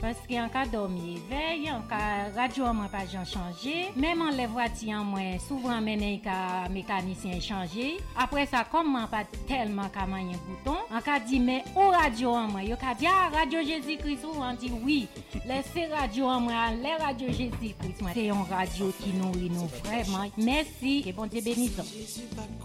parce qu'en cas dormir veille, en cas radio moi pas changer, même en les voitures moi souvent mené ka mécanicien changer. Après ça comme moi pas tellement ka mayen bouton, en cas dit mais au radio moi yo ka dit radio Jésus-Christ on dit oui, laissez radio moi, les radio Jésus-Christ c'est une radio qui nous vraiment. Merci et bon Dieu bénisse.